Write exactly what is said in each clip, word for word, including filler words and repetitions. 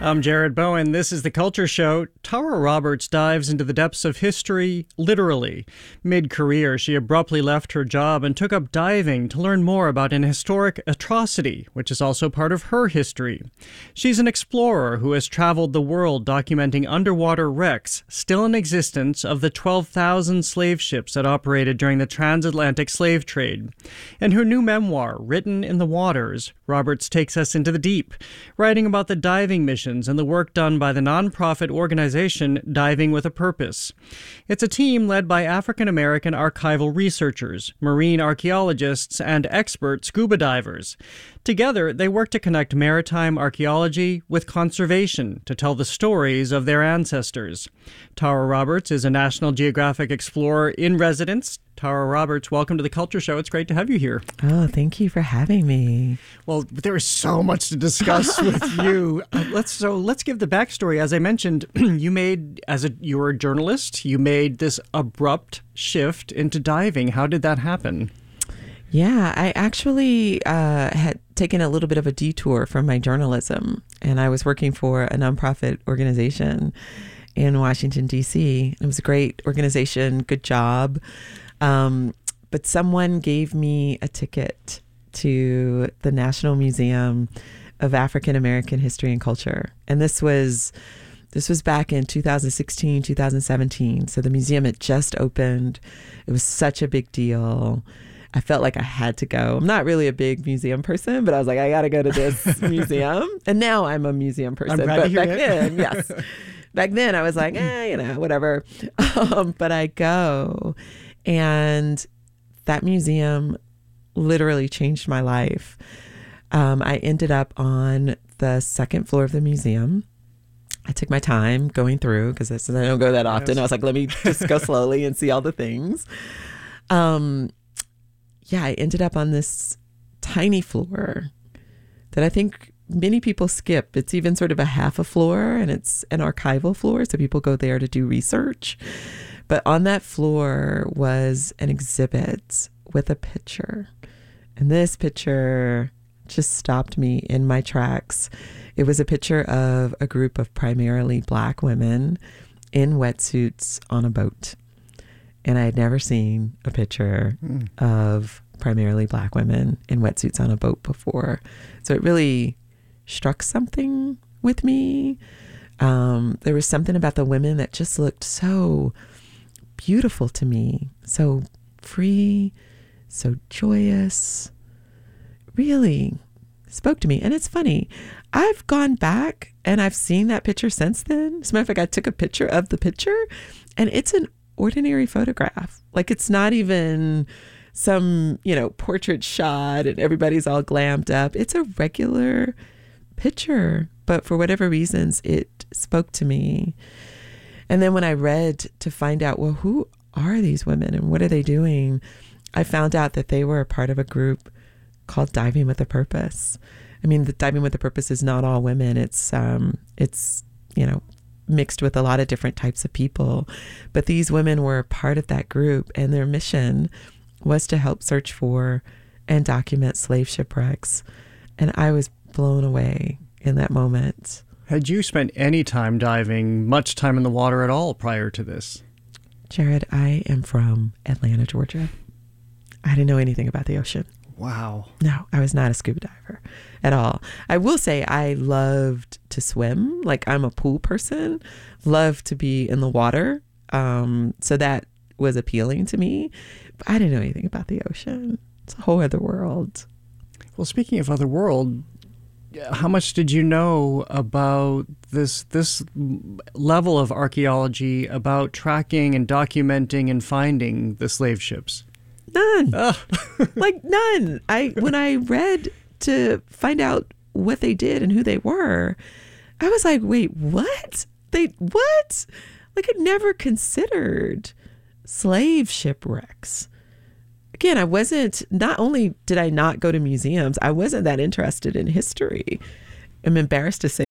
I'm Jared Bowen. This is The Culture Show. Tara Roberts dives into the depths of history, literally. Mid-career, she abruptly left her job and took up diving to learn more about an historic atrocity, which is also part of her history. She's an explorer who has traveled the world documenting underwater wrecks, still in existence, of the twelve thousand slave ships that operated during the transatlantic slave trade. In her new memoir, Written in the Waters, Roberts takes us into the deep, writing about the diving missions and the work done by the nonprofit organization Diving with a Purpose. It's a team led by African-American archival researchers, marine archaeologists, and expert scuba divers. Together, they work to connect maritime archaeology with conservation to tell the stories of their ancestors. Tara Roberts is a National Geographic Explorer in residence. Tara Roberts, welcome to The Culture Show. It's great to have you here. Oh, thank you for having me. Well, there is so much to discuss with you. Uh, let's so let's give the backstory. As I mentioned, you made as a you were a journalist. You made this abrupt shift into diving. How did that happen? Yeah, I actually uh, had taken a little bit of a detour from my journalism, and I was working for a nonprofit organization in Washington, D C. It was a great organization, good job. Um, but someone gave me a ticket to the National Museum of African American History and Culture. And this was this was back in two thousand sixteen, two thousand seventeen. So the museum had just opened. It was such a big deal. I felt like I had to go. I'm not really a big museum person, but I was like, I got to go to this museum. And now I'm a museum person. I'm glad but to hear back it. then, yes. Back then I was like, eh, you know, whatever. Um, but I go, and that museum literally changed my life. Um, I ended up on the second floor of the museum. I took my time going through because I, I don't go that often. Yes. I was like, let me just go slowly and see all the things. Um, yeah, I ended up on this tiny floor that I think many people skip. It's even sort of a half a floor, and it's an archival floor, so people go there to do research. But on that floor was an exhibit with a picture. And this picture just stopped me in my tracks. It was a picture of a group of primarily Black women in wetsuits on a boat. And I had never seen a picture mm. of primarily Black women in wetsuits on a boat before. So it really struck something with me. Um, there was something about the women that just looked so beautiful to me, so free, so joyous, really spoke to me. And it's funny, I've gone back and I've seen that picture since then. As a matter of fact, I took a picture of the picture, and it's an ordinary photograph. Like, it's not even some, you know, portrait shot and everybody's all glammed up. It's a regular picture, but for whatever reasons, it spoke to me. And then when I read to find out, well, who are these women and what are they doing? I found out that they were a part of a group called Diving with a Purpose. I mean, the Diving with a Purpose is not all women. It's, um, it's, you know, mixed with a lot of different types of people. But these women were part of that group, and their mission was to help search for and document slave shipwrecks. And I was blown away in that moment. Had you spent any time diving, much time in the water at all prior to this? Jared, I am from Atlanta, Georgia. I didn't know anything about the ocean. Wow. No, I was not a scuba diver at all. I will say I loved to swim. Like, I'm a pool person, love to be in the water. Um, so that was appealing to me. But I didn't know anything about the ocean. It's a whole other world. Well, speaking of other world, how much did you know about this this level of archaeology, about tracking and documenting and finding the slave ships? None. Oh. Like, none. I when I read to find out what they did and who they were, I was like, wait, what? They what? Like, I never considered slave shipwrecks. Again, I wasn't, not only did I not go to museums, I wasn't that interested in history. I'm embarrassed to say.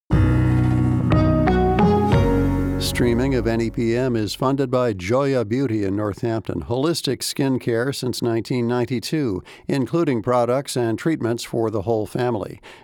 Streaming of N E P M is funded by Joya Beauty in Northampton, holistic skin care since nineteen ninety-two, including products and treatments for the whole family.